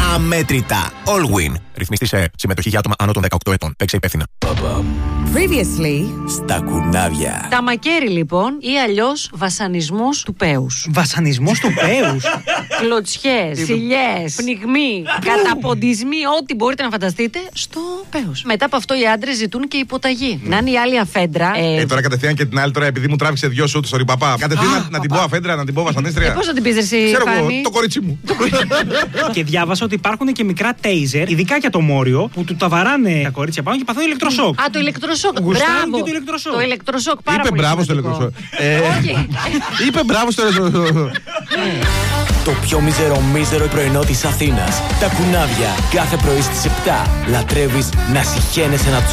αμέτρητα. Allwin. Ρυθμιστή σε συμμετοχή για άτομα άνω των 18 ετών. Παίξε υπεύθυνα. Previously Στα κουνάβια. Τα μακέρι λοιπόν ή αλλιώς βασανισμός του πέους. Βασανισμός του πέους. Κλωτσιές, σιλιές, πνιγμοί, καταποντισμοί, ό,τι μπορείτε να φανταστείτε στο πέους. Μετά από αυτό οι άντρες ζητούν και υποταγή. Να είναι η άλλη αφέντρα. Τώρα κατευθείαν και την άλλη τώρα επειδή μου τράβηξε δυο σουτ στο ριπαπά. Κατευθείαν να την πω αφέντρα, να την πω βασανίστρια. Πώς θα την πεις εσύ, Ξέρω εγώ, Φάνη? το κορίτσι μου. Και διάβασα ότι υπάρχουν και μικρά τέιζερ, ειδικά για το μόριο, που του τα βαράνε τα κορίτσια πάνω και παθαίνουν ηλεκτροσόκ. Α, το ηλεκτροσόκ. Γουστάρουν Μπράβο. και το ηλεκτροσόκ. Το ηλεκτροσόκ, πάρα Είπε πολύ μπράβο στο σημαντικό. ηλεκτροσόκ. Όχι. Είπε μπράβο στο ηλεκτροσόκ. Το πιο μίζερο πρωινό της Αθήνας. Τα κουνάβια. Κάθε πρωί στις 7. Λατρεύεις να συχαίνεσαι να